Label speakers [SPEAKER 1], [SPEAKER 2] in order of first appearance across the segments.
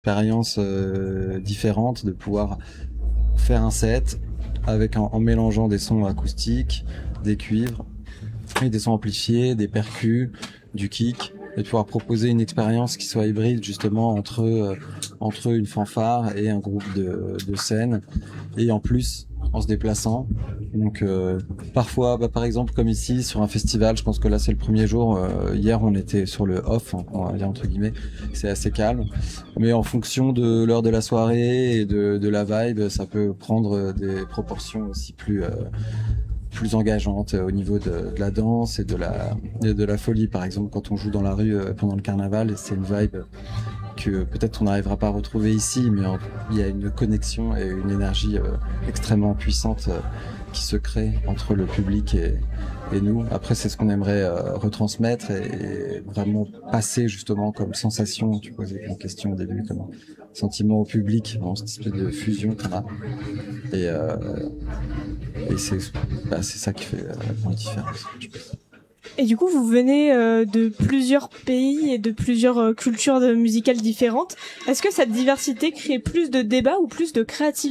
[SPEAKER 1] expérience différente, de pouvoir faire un set avec en mélangeant des sons acoustiques, des cuivres, et des sons amplifiés, des percus, du kick, et de pouvoir proposer une expérience qui soit hybride justement entre une fanfare et un groupe de scène, et en plus en se déplaçant. Donc parfois, par exemple comme ici sur un festival, je pense que là c'est le premier jour, hier on était sur le off, on va dire entre guillemets, c'est assez calme, mais en fonction de l'heure de la soirée et de la vibe, ça peut prendre des proportions aussi plus engageantes au niveau de la danse et de la folie. Par exemple, quand on joue dans la rue pendant le carnaval, c'est une vibe que peut-être on n'arrivera pas à retrouver ici, mais il y a une connexion et une énergie extrêmement puissante qui se crée entre le public et nous. Après, c'est ce qu'on aimerait retransmettre et vraiment passer justement comme sensation. Tu posais une question au début, comme sentiment au public, dans cette espèce de fusion qu'on a. Et c'est ça qui fait la grande différence, je pense.
[SPEAKER 2] Et du coup, vous venez de plusieurs pays et de plusieurs cultures musicales différentes. Est-ce que cette diversité crée plus de débats ou plus de créativité ?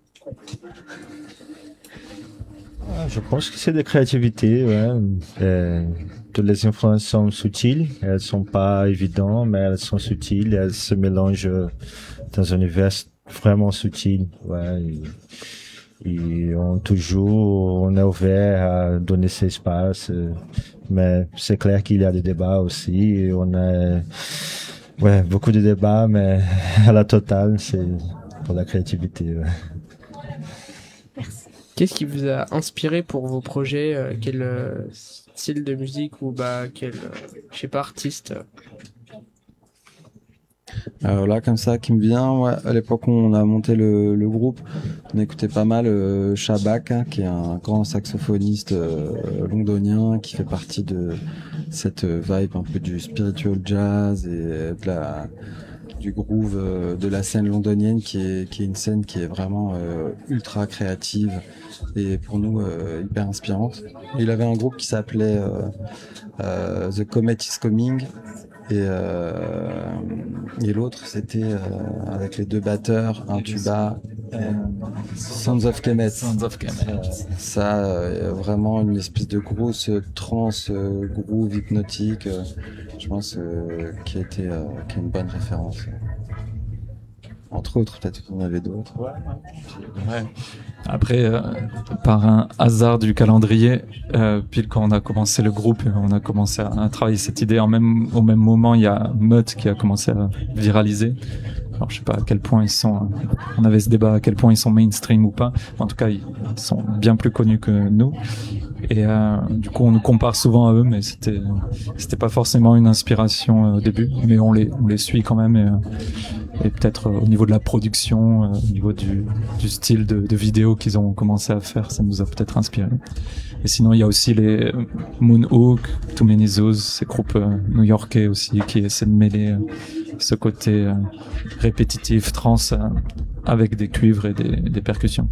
[SPEAKER 3] Je pense que c'est de créativité, ouais. Toutes les influences sont subtiles, elles sont pas évidentes, mais elles sont subtiles, elles se mélangent dans un univers vraiment subtil, ouais. Et on est ouvert à donner cet espace, mais c'est clair qu'il y a des débats aussi, et on a, ouais, beaucoup de débats, mais à la totale, c'est pour la créativité, ouais.
[SPEAKER 2] Merci.
[SPEAKER 4] Qu'est-ce qui vous a inspiré pour vos projets? Quel style de musique ou quel, je sais pas, artiste?
[SPEAKER 1] Là, comme ça, qui me vient, ouais, à l'époque où on a monté le groupe, on écoutait pas mal Shabak, hein, qui est un grand saxophoniste londonien qui fait partie de cette vibe un peu du spiritual jazz et du groove de la scène londonienne qui est une scène qui est vraiment ultra créative et pour nous hyper inspirante. Et il avait un groupe qui s'appelait The Comet is Coming et l'autre c'était avec les deux batteurs, un tuba, Sons of Kemet. Ça vraiment une espèce de grosse trance groove hypnotique, je pense qui est une bonne référence. Entre autres, peut-être qu'il y en avait d'autres.
[SPEAKER 5] Ouais. Après, par un hasard du calendrier, pile quand on a commencé le groupe, on a commencé à travailler cette idée. Au même moment, il y a Mutt qui a commencé à viraliser. Alors, je sais pas à quel point on avait ce débat à quel point ils sont mainstream ou pas. En tout cas, ils sont bien plus connus que nous. Et du coup, on nous compare souvent à eux, mais c'était pas forcément une inspiration au début, mais on les suit quand même. Et peut-être au niveau de la production, au niveau du style de vidéo qu'ils ont commencé à faire, ça nous a peut-être inspiré. Et sinon, il y a aussi les Moonhook, Too Many Zoos, ces groupes new-yorkais aussi qui essaient de mêler ce côté répétitif, trance, avec des cuivres et des percussions.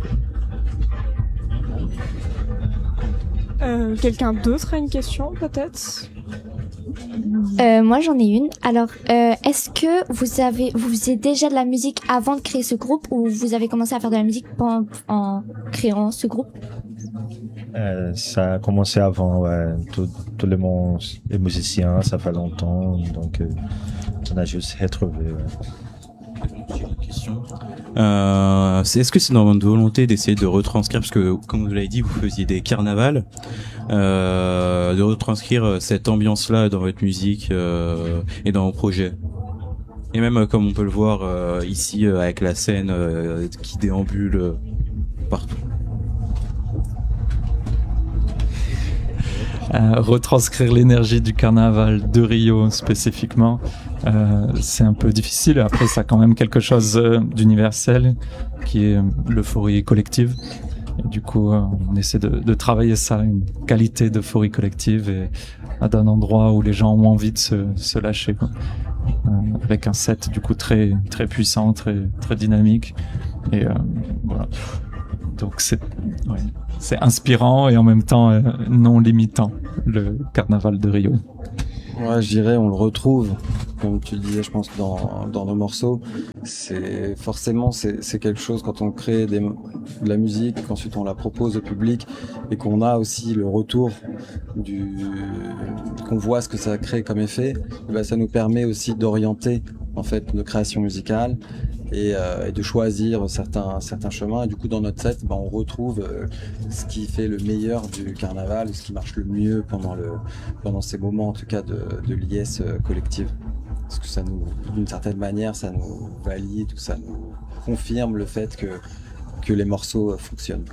[SPEAKER 2] Quelqu'un d'autre a une question, peut-être ?
[SPEAKER 6] Moi j'en ai une. Alors, est-ce que vous faisiez déjà de la musique avant de créer ce groupe ou vous avez commencé à faire de la musique en créant ce groupe?
[SPEAKER 3] Ça a commencé avant, ouais. Tout le monde est musicien, ça fait longtemps, donc on a juste retrouvé. Ouais.
[SPEAKER 7] J'ai une question. Est-ce que c'est dans votre volonté d'essayer de retranscrire, parce que comme vous l'avez dit, vous faisiez des carnavals, de retranscrire cette ambiance-là dans votre musique et dans vos projets, et même comme on peut le voir ici avec la scène qui déambule partout.
[SPEAKER 5] Retranscrire l'énergie du carnaval de Rio spécifiquement, c'est un peu difficile. Après, ça a quand même quelque chose d'universel qui est l'euphorie collective. Et du coup, on essaie de travailler ça, une qualité d'euphorie collective et d'un endroit où les gens ont envie de se lâcher, quoi. Avec un set du coup très très puissant, très très dynamique. Et voilà. Donc c'est inspirant et en même temps non limitant, le carnaval de Rio.
[SPEAKER 1] Ouais, je dirais on le retrouve comme tu le disais, je pense, dans nos morceaux, c'est forcément c'est quelque chose quand on crée de la musique, qu'ensuite on la propose au public et qu'on a aussi le retour qu'on voit ce que ça crée comme effet, ça nous permet aussi d'orienter en fait nos créations musicales et de choisir certains chemins. Et du coup, dans notre set, on retrouve ce qui fait le meilleur du carnaval, ce qui marche le mieux pendant ces moments, en tout cas, de liesse collective. Parce que ça nous, d'une certaine manière, ça nous valide ou ça nous confirme le fait que les morceaux fonctionnent.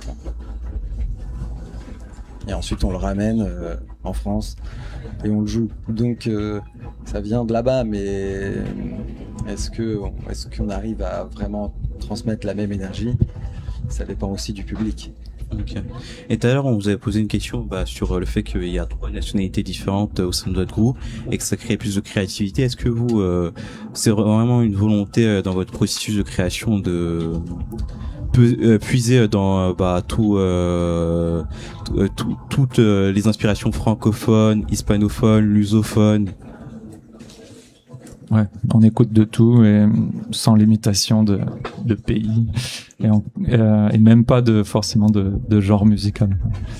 [SPEAKER 1] Et ensuite, on le ramène en France et on le joue. Donc, ça vient de là-bas, mais est-ce qu'on arrive à vraiment transmettre la même énergie? Ça dépend aussi du public.
[SPEAKER 7] Ok. Et tout à l'heure, on vous avait posé une question sur le fait qu'il y a 3 nationalités différentes au sein de votre groupe et que ça crée plus de créativité. Est-ce que vous, c'est vraiment une volonté dans votre processus de création de puiser dans toutes les inspirations francophones, hispanophones, lusophones?
[SPEAKER 5] Ouais, on écoute de tout et sans limitation de pays et même pas forcément de genre musical.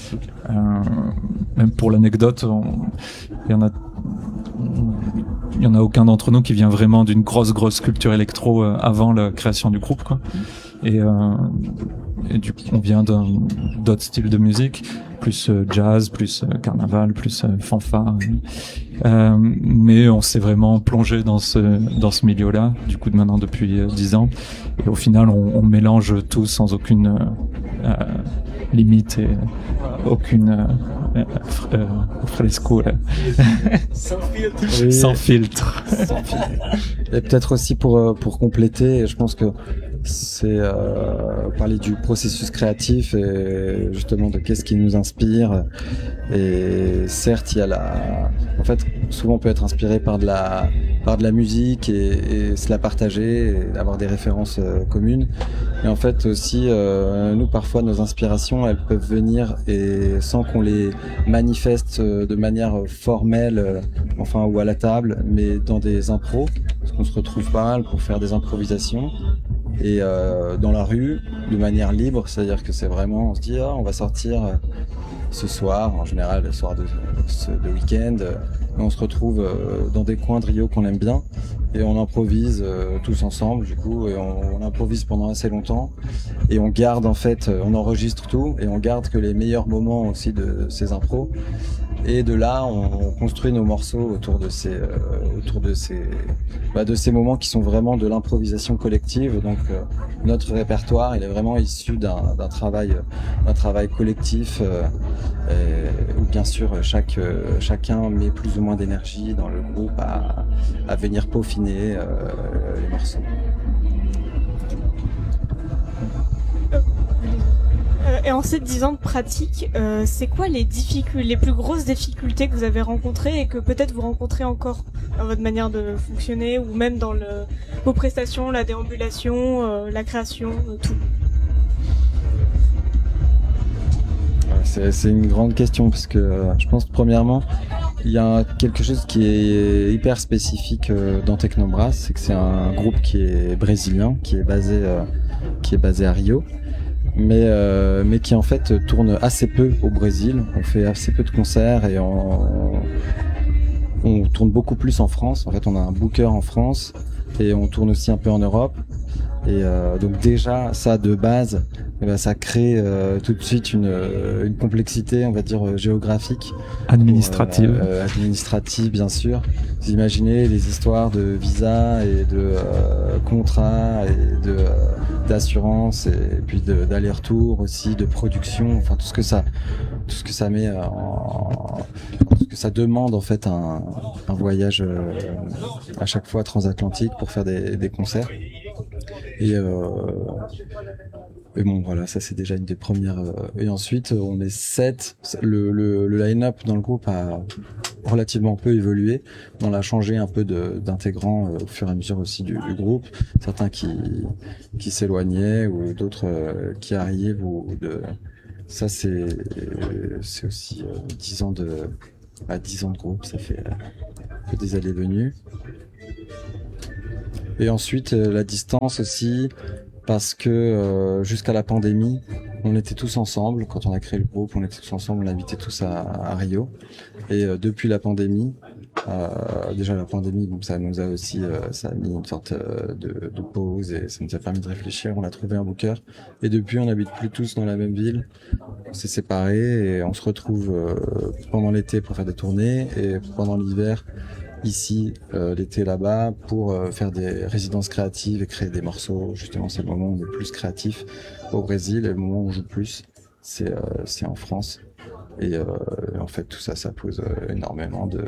[SPEAKER 5] Même pour l'anecdote, il y en a aucun d'entre nous qui vient vraiment d'une grosse culture électro avant la création du groupe, quoi. Et du coup, on vient d'autres styles de musique, plus jazz, plus carnaval, plus fanfare. Mais on s'est vraiment plongé dans ce milieu-là, du coup, maintenant depuis 10 ans. Et au final, on mélange tout sans aucune limite et aucune fresco.
[SPEAKER 1] Sans filtre.
[SPEAKER 5] Sans filtre.
[SPEAKER 1] Et peut-être aussi pour compléter, je pense que c'est parler du processus créatif et justement de qu'est-ce qui nous inspire. Et certes, il y a en fait, souvent on peut être inspiré par de la musique et se la partager et avoir des références communes. Et en fait aussi, nous parfois nos inspirations, elles peuvent venir et sans qu'on les manifeste de manière formelle, ou à la table, mais dans des impros, parce qu'on se retrouve pas mal pour faire des improvisations. Et dans la rue, de manière libre, c'est-à-dire que c'est vraiment, on se dit, on va sortir ce soir, en général le soir de week-end, on se retrouve dans des coins de Rio qu'on aime bien, et on improvise tous ensemble, du coup, et on improvise pendant assez longtemps, et on garde en fait, on enregistre tout, et on garde que les meilleurs moments aussi de ces impros. Et de là, on construit nos morceaux autour de ces moments qui sont vraiment de l'improvisation collective. Donc, notre répertoire, il est vraiment issu d'un travail collectif, où bien sûr chacun met plus ou moins d'énergie dans le groupe à venir peaufiner les morceaux.
[SPEAKER 2] Et en ces 10 ans de pratique, c'est quoi les plus grosses difficultés que vous avez rencontrées et que peut-être vous rencontrez encore dans votre manière de fonctionner ou même dans vos prestations, la déambulation, la création, tout?
[SPEAKER 1] C'est une grande question parce que je pense que premièrement, il y a quelque chose qui est hyper spécifique dans Technobrass, c'est que c'est un groupe qui est brésilien, qui est basé à Rio. Mais qui en fait tourne assez peu au Brésil. On fait assez peu de concerts et on tourne beaucoup plus en France. En fait, on a un booker en France et on tourne aussi un peu en Europe. Et donc déjà, ça de base, ça crée tout de suite une complexité, on va dire géographique,
[SPEAKER 5] administrative,
[SPEAKER 1] administrative bien sûr. Vous imaginez les histoires de visa et de contrats et d'assurance et puis d'aller-retour aussi, de production, enfin tout ce que ça met tout ce que ça demande en fait un voyage à chaque fois transatlantique pour faire des concerts. Et bon voilà, ça c'est déjà une des premières. Et ensuite on est 7. Le line-up dans le groupe a relativement peu évolué. On a changé un peu d'intégrants au fur et à mesure aussi du groupe. Certains qui s'éloignaient ou d'autres qui arrivent ça c'est aussi 10 ans de groupe, ça fait des allées-venues. Et ensuite la distance aussi, parce que jusqu'à la pandémie, on était tous ensemble. Quand on a créé le groupe, on était tous ensemble, on habitait tous à Rio. Et depuis la pandémie, déjà la pandémie, bon, ça nous a aussi, ça a mis une sorte de pause et ça nous a permis de réfléchir. On a trouvé un booker et depuis, on n'habite plus tous dans la même ville. On s'est séparés et on se retrouve pendant l'été pour faire des tournées et pendant l'hiver ici, l'été là-bas, pour faire des résidences créatives et créer des morceaux. Justement, c'est le moment où on est le plus créatif au Brésil et le moment où on joue plus, c'est en France. Et en fait, tout ça, ça pose énormément de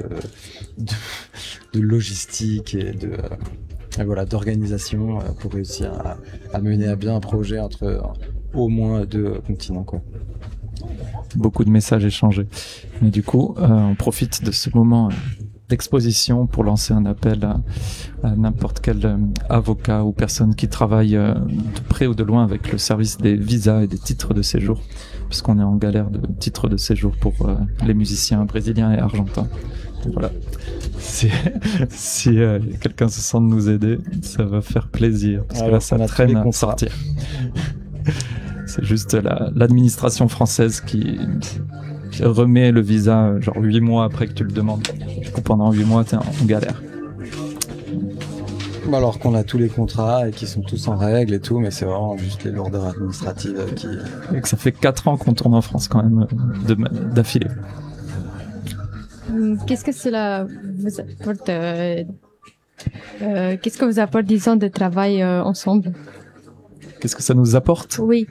[SPEAKER 1] logistique et voilà, d'organisation pour réussir à mener à bien un projet entre au moins 2 continents, quoi.
[SPEAKER 5] Beaucoup de messages échangés. Mais du coup, on profite de ce moment d'exposition pour lancer un appel à n'importe quel avocat ou personne qui travaille de près ou de loin avec le service des visas et des titres de séjour, puisqu'on est en galère de titres de séjour pour les musiciens brésiliens et argentins. Donc voilà. Si quelqu'un se sent de nous aider, ça va faire plaisir, parce que là, ça traîne à sortir. C'est juste l'administration française qui remet le visa genre 8 mois après que tu le demandes. Du coup, pendant 8 mois, t'es en galère.
[SPEAKER 1] Alors qu'on a tous les contrats et qui sont tous en règle et tout, mais c'est vraiment juste les lourdeurs administratives qui...
[SPEAKER 5] Et que ça fait 4 ans qu'on tourne en France quand même, d'affilée.
[SPEAKER 8] Qu'est-ce que cela vous apporte qu'est-ce que vous apporte 10 ans de travail ensemble? Qu'est-ce
[SPEAKER 5] que ça nous apporte?
[SPEAKER 8] Oui.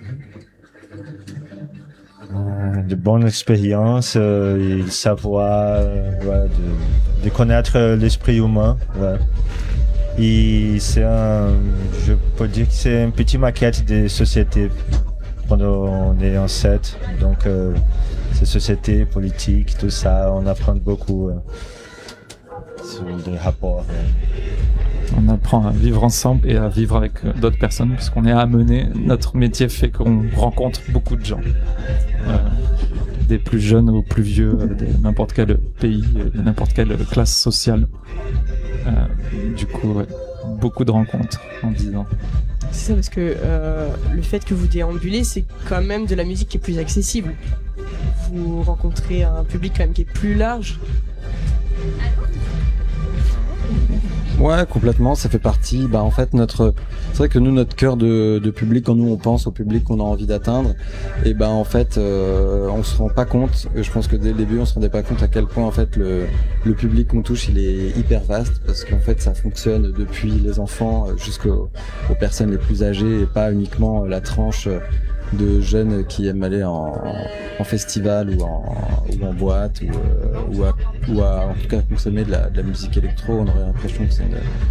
[SPEAKER 3] De bonnes expériences, et le savoir, de connaître l'esprit humain. Ouais. Et je peux dire que c'est une petite maquette des sociétés quand on est en set. Donc, ces sociétés politiques, tout ça, on apprend beaucoup sur les rapports.
[SPEAKER 5] On apprend à vivre ensemble et à vivre avec d'autres personnes, puisqu'on est amené. Notre métier fait qu'on rencontre beaucoup de gens, des plus jeunes aux plus vieux, de n'importe quel pays, de n'importe quelle classe sociale. Du coup, ouais, beaucoup de rencontres en 10 ans.
[SPEAKER 4] C'est ça, parce que le fait que vous déambulez, c'est quand même de la musique qui est plus accessible. Vous rencontrez un public quand même qui est plus large.
[SPEAKER 1] Ouais, complètement, ça fait partie. En fait, c'est vrai que nous, notre cœur de public, quand nous on pense au public qu'on a envie d'atteindre, et en fait, on se rend pas compte. Je pense que dès le début, on se rendait pas compte à quel point en fait le public qu'on touche, il est hyper vaste, parce qu'en fait, ça fonctionne depuis les enfants jusqu'aux personnes les plus âgées, et pas uniquement la tranche de jeunes qui aiment aller en festival ou en boîte ou à en tout cas consommer de la musique électro. On aurait l'impression que c'est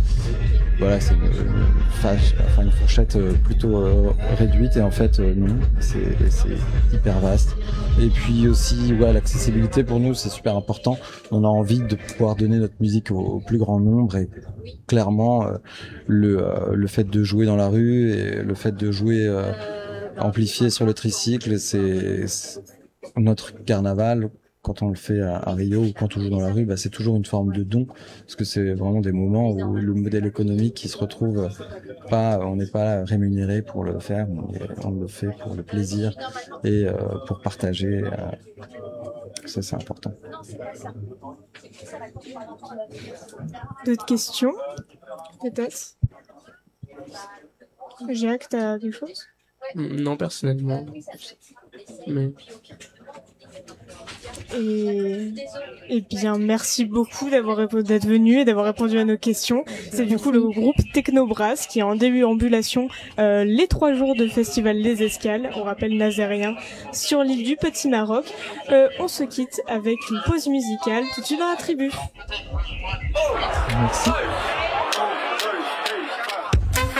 [SPEAKER 1] une fourchette plutôt réduite, et en fait non, c'est hyper vaste. Et puis aussi l'accessibilité pour nous, c'est super important. On a envie de pouvoir donner notre musique au plus grand nombre, et clairement le fait de jouer dans la rue et le fait de jouer amplifié sur le tricycle, c'est notre carnaval. Quand on le fait à Rio ou quand on joue dans la rue, c'est toujours une forme de don, parce que c'est vraiment des moments où le modèle économique qui se retrouve on n'est pas rémunéré pour le faire, on le fait pour le plaisir et pour partager. Ça, c'est important.
[SPEAKER 2] D'autres questions, peut-être? Jacques, t'as quelque chose?
[SPEAKER 4] Non, personnellement. Mais...
[SPEAKER 2] Et bien, merci beaucoup d'être venu et d'avoir répondu à nos questions. C'est du coup le groupe Technobrass qui est en déambulation les 3 jours de festival Les Escales, on rappelle Nazérien, sur l'île du Petit Maroc. On se quitte avec une pause musicale tout de suite dans la tribu.
[SPEAKER 5] Merci.